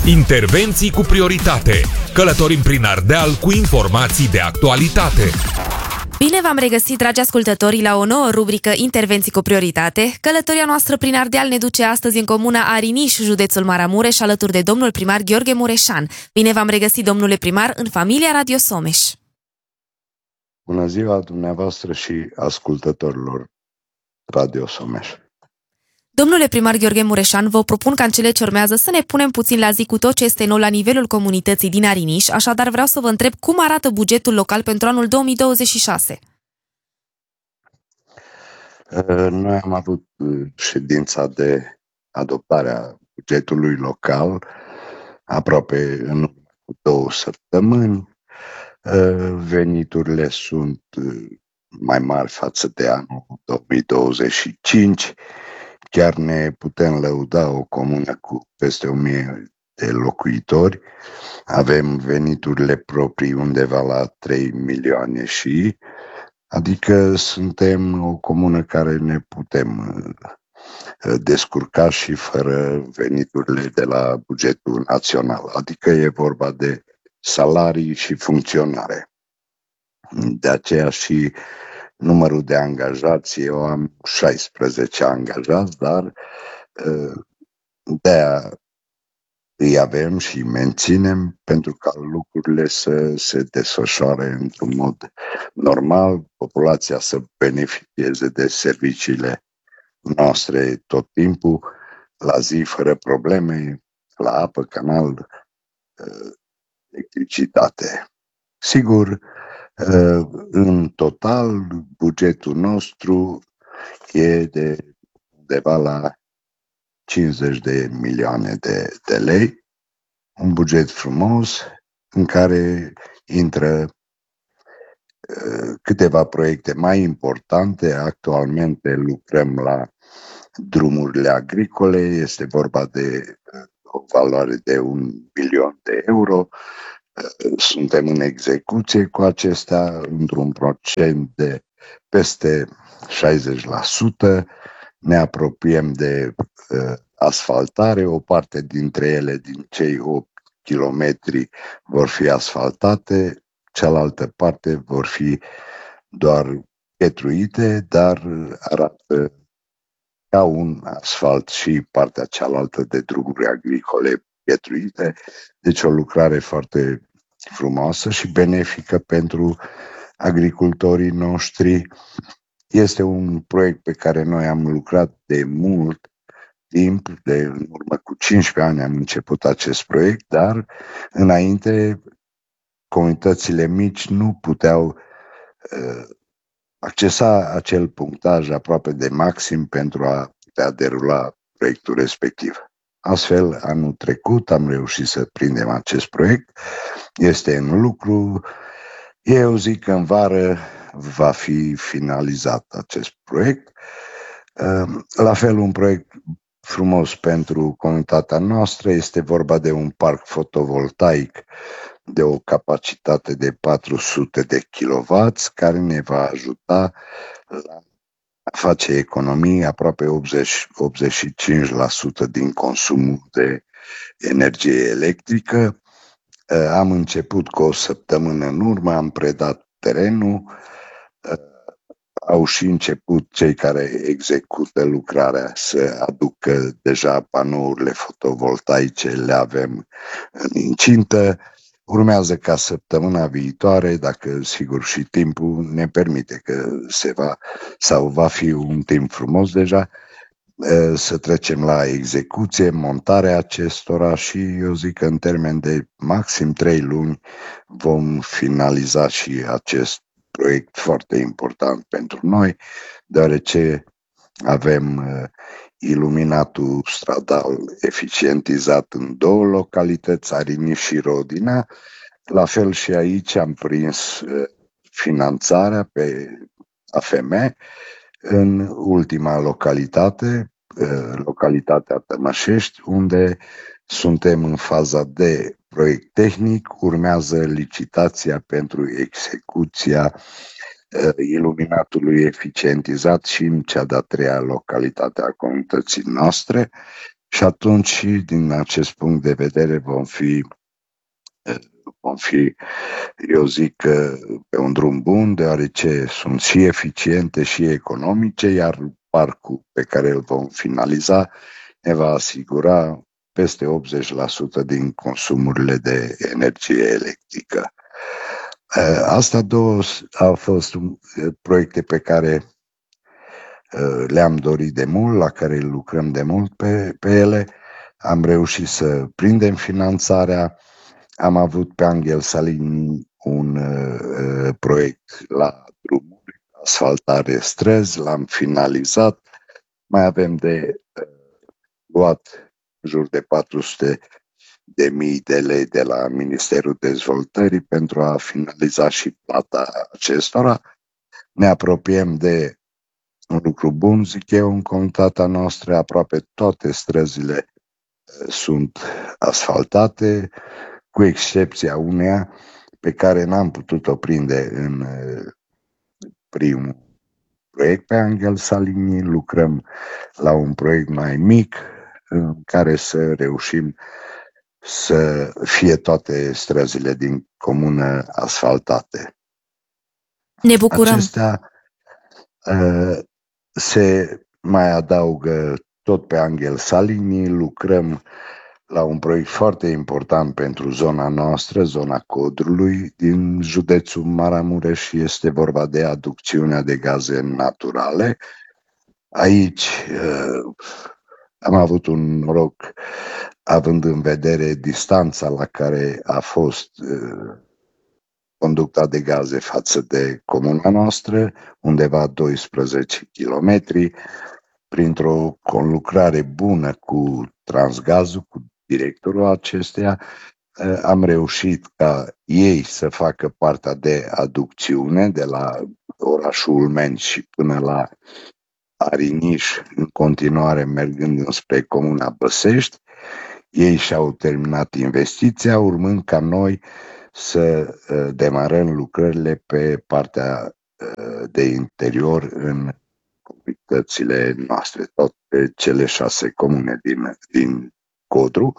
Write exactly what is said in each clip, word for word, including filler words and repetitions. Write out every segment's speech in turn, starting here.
Intervenții cu prioritate. Călătorim prin Ardeal cu informații de actualitate. Bine v-am regăsit, dragi ascultători, la o nouă rubrică Intervenții cu prioritate. Călătoria noastră prin Ardeal ne duce astăzi în comuna Ariniș, județul Maramureș, alături de domnul primar Gheorghe Mureșan. Bine v-am regăsit, domnule primar, în familia Radio Someș. Bună ziua dumneavoastră și ascultătorilor Radio Someș. Domnule primar Gheorghe Mureșan, vă propun ca în cele ce urmează să ne punem puțin la zi cu tot ce este nou la nivelul comunității din Ariniș, așadar vreau să vă întreb cum arată bugetul local pentru anul două mii douăzeci și șase. Noi am avut ședința de adoptare a bugetului local aproape în urmă cu două săptămâni. Veniturile sunt mai mari față de anul două mii douăzeci și cinci. Chiar ne putem lăuda o comună cu peste o mie de locuitori. Avem veniturile proprii undeva la trei milioane și, adică suntem o comună care ne putem descurca și fără veniturile de la bugetul național. Adică e vorba de salarii și funcționare. De aceea și numărul de angajați, eu am șaisprezece angajați, dar de-aia îi avem și menținem pentru ca lucrurile să se desfășoare într-un mod normal, populația să beneficieze de serviciile noastre tot timpul, la zi, fără probleme, la apă, canal, electricitate. Sigur, în total, bugetul nostru e de undeva la cincizeci de milioane de, de lei, un buget frumos în care intră câteva proiecte mai importante. Actualmente lucrăm la drumurile agricole, este vorba de o valoare de un milion de euro. Suntem în execuție cu acestea într-un procent de peste șaizeci la sută. Ne apropiem de uh, asfaltare. O parte dintre ele, din cei opt kilometri, vor fi asfaltate, cealaltă parte vor fi doar pietruite, dar arată ca un asfalt și partea cealaltă de drumuri agricole pietruite. Deci o lucrare foarte frumoasă și benefică pentru agricultorii noștri. Este un proiect pe care noi am lucrat de mult timp, de în urmă cu cincisprezece ani am început acest proiect, dar înainte comunitățile mici nu puteau uh, accesa acel punctaj aproape de maxim pentru a putea derula proiectul respectiv. Astfel, anul trecut am reușit să prindem acest proiect, este în lucru. Eu zic că în vară va fi finalizat acest proiect. La fel, un proiect frumos pentru comunitatea noastră, este vorba de un parc fotovoltaic de o capacitate de patru sute de kilowați, care ne va ajuta la a face economii aproape optzeci la optzeci și cinci la sută din consumul de energie electrică. Am început cu o săptămână în urmă, am predat terenul, au și început cei care execută lucrarea să aducă deja panourile fotovoltaice, le avem în incintă. Urmează ca săptămâna viitoare, dacă sigur și timpul ne permite că se va sau va fi un timp frumos deja, să trecem la execuție, montarea acestora și eu zic că în termen de maxim trei luni vom finaliza și acest proiect foarte important pentru noi, deoarece avem iluminatul stradal eficientizat în două localități, Ariniș și Rodina. La fel și aici am prins finanțarea pe A F M în ultima localitate, localitatea Tămășești, unde suntem în faza de proiect tehnic, urmează licitația pentru execuția iluminatului eficientizat și în cea de-a treia localitate a comunității noastre. Și atunci, din acest punct de vedere, vom fi, vom fi, eu zic, pe un drum bun, deoarece sunt și eficiente și economice, iar parcul pe care îl vom finaliza ne va asigura peste optzeci la sută din consumurile de energie electrică. Astea două au fost proiecte pe care le-am dorit de mult, la care lucrăm de mult pe, pe ele. Am reușit să prindem finanțarea. Am avut pe Angel Salini un uh, proiect la drumuri, asfaltare străzi, l-am finalizat. Mai avem de uh, luat în jur de patru sute de mii de lei de la Ministerul Dezvoltării pentru a finaliza și plata acestora. Ne apropiem de un lucru bun, zic eu, în comunitatea noastră. Aproape toate străzile sunt asfaltate, cu excepția uneia pe care n-am putut-o prinde în primul proiect pe Angel Salini. Lucrăm la un proiect mai mic în care să reușim să fie toate străzile din comună asfaltate. Ne bucurăm! Acestea uh, se mai adaugă tot pe Angel Salini. Lucrăm la un proiect foarte important pentru zona noastră, zona Codrului, din județul Maramureș. Este vorba de aducțiunea de gaze naturale. Aici uh, am avut un noroc, având în vedere distanța la care a fost uh, conducta de gaze față de comuna noastră, undeva doisprezece kilometri, printr-o conlucrare bună cu Transgazul, cu directorul acesteia, am reușit ca ei să facă partea de aducțiune de la orașul Ulmeni și până la Ariniș, în continuare mergând înspre comuna Băsești. Ei și-au terminat investiția, urmând ca noi să demarăm lucrările pe partea de interior în comunitățile noastre, toate cele șase comune din, din Codru.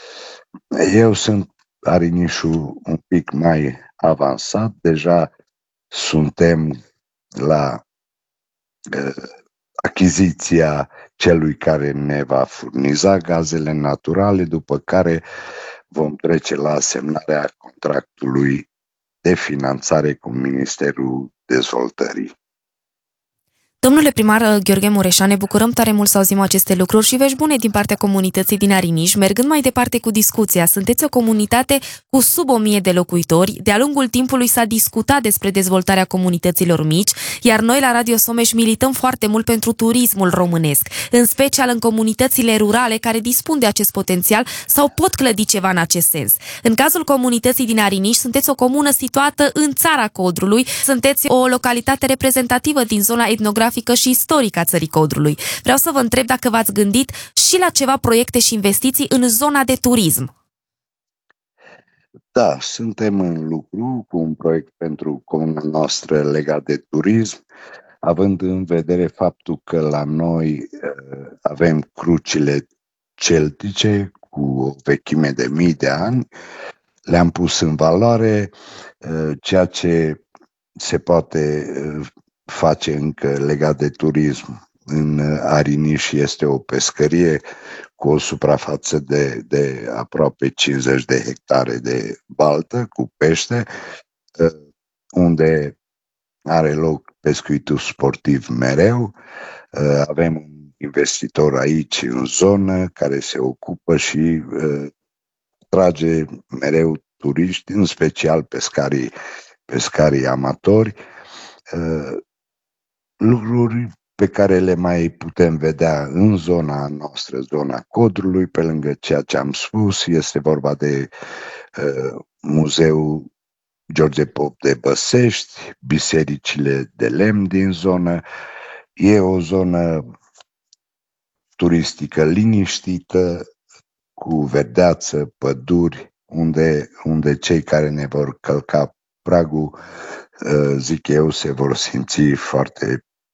Eu sunt Arinișul un pic mai avansat, deja suntem la uh, achiziția celui care ne va furniza gazele naturale, după care vom trece la semnarea contractului de finanțare cu Ministerul Dezvoltării. Domnule primar Gheorghe Mureșan, ne bucurăm tare mult să auzim aceste lucruri și vești bune din partea comunității din Ariniș. Mergând mai departe cu discuția, sunteți o comunitate cu sub o mie de locuitori. De-a lungul timpului s-a discutat despre dezvoltarea comunităților mici, iar noi la Radio Someș milităm foarte mult pentru turismul românesc, în special în comunitățile rurale care dispun de acest potențial sau pot clădi ceva în acest sens. În cazul comunității din Ariniș, sunteți o comună situată în țara Codrului, sunteți o localitate reprezentativă din zona etnografică și istorică a țării Codrului. Vreau să vă întreb dacă v-ați gândit și la ceva proiecte și investiții în zona de turism. Da, suntem în lucru cu un proiect pentru comuna noastră legat de turism, având în vedere faptul că la noi uh, avem crucile celtice cu o vechime de mii de ani. Le-am pus în valoare, uh, ceea ce se poate uh, face încă legat de turism în Ariniș este o pescărie cu o suprafață de, de aproape cincizeci de hectare de baltă cu pește, unde are loc pescuitul sportiv mereu. Avem un investitor aici în zonă care se ocupă și trage mereu turiști, în special pescarii, pescarii amatori. Lucruri pe care le mai putem vedea în zona noastră, zona Codrului, pe lângă ceea ce am spus, este vorba de uh, Muzeul George Pop de Băsești, bisericile de lemn din zonă. E o zonă turistică liniștită, cu verdeață, păduri, unde, unde cei care ne vor călca pragul, zic eu, se vor simți foarte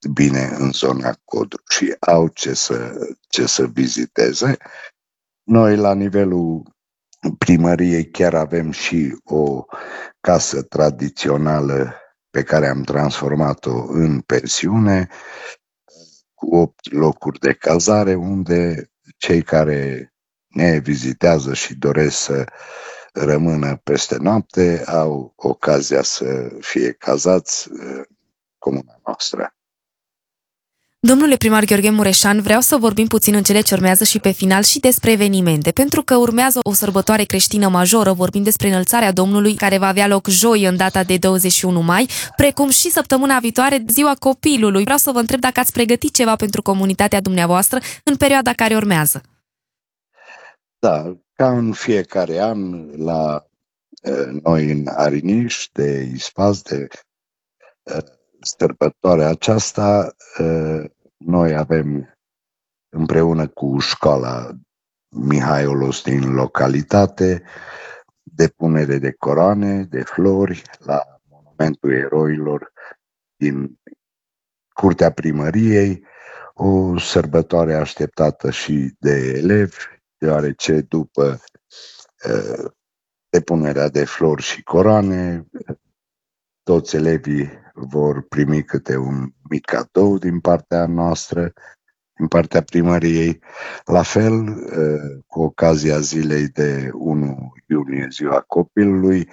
bine în zona Codru și au ce să, ce să viziteze. Noi, la nivelul primăriei, chiar avem și o casă tradițională pe care am transformat-o în pensiune, cu opt locuri de cazare, unde cei care ne vizitează și doresc să rămână peste noapte au ocazia să fie cazați în comuna noastră. Domnule primar Gheorghe Mureșan, vreau să vorbim puțin în cele ce urmează și pe final și despre evenimente, pentru că urmează o sărbătoare creștină majoră, vorbim despre înălțarea Domnului, care va avea loc joi în data de douăzeci și unu mai, precum și săptămâna viitoare, Ziua Copilului. Vreau să vă întreb dacă ați pregătit ceva pentru comunitatea dumneavoastră în perioada care urmează. Da, ca în fiecare an, la noi în Ariniș, de Ispas, de sărbătoarea aceasta, noi avem împreună cu școala Mihaiolos din localitate depunere de coroane, de flori la monumentul eroilor din curtea primăriei, o sărbătoare așteptată și de elevi, deoarece după depunerea de flori și coroane, toți elevii vor primi câte un mic cadou din partea noastră, din partea primăriei. La fel, cu ocazia zilei de unu iunie, Ziua Copilului,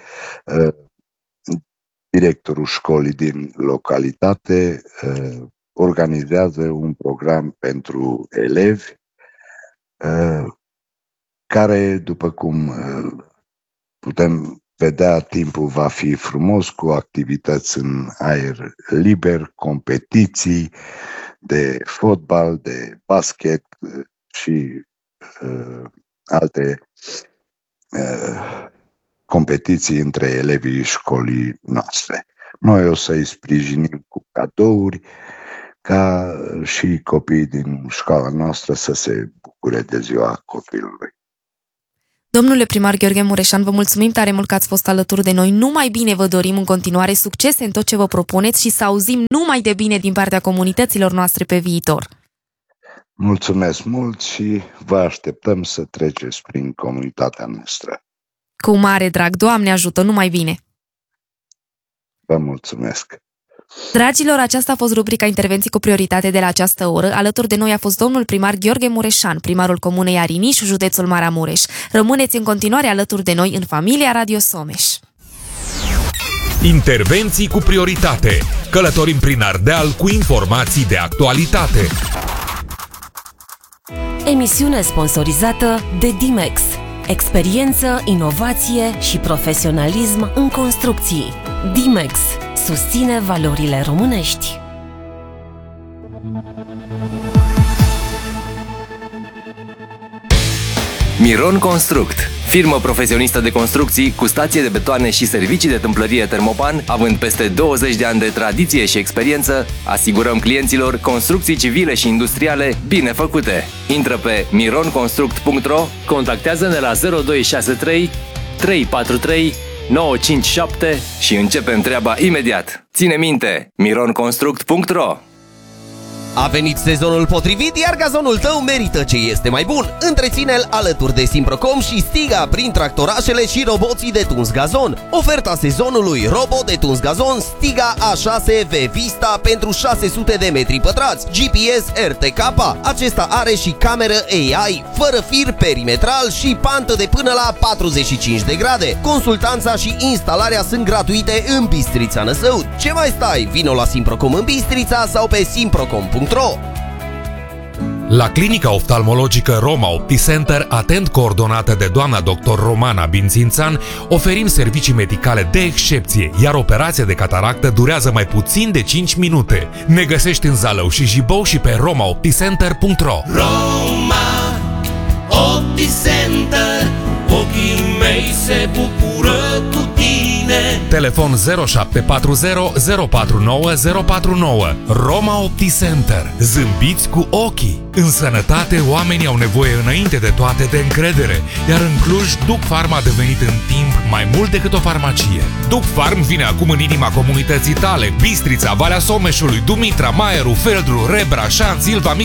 directorul școlii din localitate organizează un program pentru elevi care, după cum putem vedea, timpul va fi frumos, cu activități în aer liber, competiții de fotbal, de basket și uh, alte uh, competiții între elevii școlii noastre. Noi o să-i sprijinim cu cadouri ca și copiii din școala noastră să se bucure de Ziua Copilului. Domnule primar Gheorghe Mureșan, vă mulțumim tare mult că ați fost alături de noi. Numai bine vă dorim în continuare, succese în tot ce vă propuneți și să auzim numai de bine din partea comunităților noastre pe viitor. Mulțumesc mult și vă așteptăm să treceți prin comunitatea noastră. Cu mare drag, Doamne ajută, numai bine! Vă mulțumesc! Dragilor, aceasta a fost rubrica Intervenții cu prioritate de la această oră. Alături de noi a fost domnul primar Gheorghe Mureșan, primarul comunei Ariniș, județul Maramureș. Rămâneți în continuare alături de noi în familia Radio Someș. Intervenții cu prioritate. Călătorim prin Ardeal cu informații de actualitate. Emisiune sponsorizată de Dimex. Experiență, inovație și profesionalism în construcții. Dimex susține valorile românești. Miron Construct, firmă profesionistă de construcții cu stație de betoane și servicii de tâmplărie Termopan, având peste douăzeci de ani de tradiție și experiență, asigurăm clienților construcții civile și industriale bine făcute. Intră pe miron construct punct ro, contactează-ne la zero doi șase trei trei patru trei nouă cinci șapte și începem treaba imediat. Ține minte, miron construct punct ro. A venit sezonul potrivit, iar gazonul tău merită ce este mai bun. Întreține-l alături de Simprocom și Stiga prin tractorașele și roboții de tuns gazon. Oferta sezonului: robot de tuns gazon Stiga A șase V Vista pentru șase sute de metri pătrați, G P S R T K. Acesta are și cameră A I, fără fir perimetral și pantă de până la patruzeci și cinci de grade. Consultanța și instalarea sunt gratuite în Bistrița Năsăud. Ce mai stai? Vino la Simprocom în Bistrița sau pe simprocom punct ro. La clinica oftalmologică Roma OptiCenter, atent coordonată de doamna doctor Romana Bințințan, oferim servicii medicale de excepție, iar operația de cataractă durează mai puțin de cinci minute. Ne găsești în Zalău și Jibou și pe roma opticenter punct ro. Roma OptiCenter, ochii mei mei se bucură cu tine. Telefon zero șapte patru zero zero patru nouă zero patru nouă. Roma OptiCenter. Zâmbiți cu ochii. În sănătate, oamenii au nevoie înainte de toate de încredere, iar în Cluj, Duc Pharm a devenit în timp mai mult decât o farmacie. Duc Pharm vine acum în inima comunității tale: Bistrița, Valea Someșului, Dumitra, Maieru, Feldru, Rebra, Șanț, Ilva,